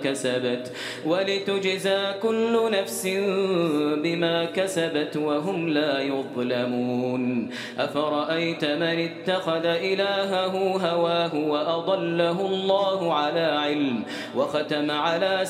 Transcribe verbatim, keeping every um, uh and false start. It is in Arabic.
كسبت ولتجزى كل نفس بما كسبت وهم لا يظلمون. أفرأيت من اتخذ إلهه هواه وأضله الله على علم وختم على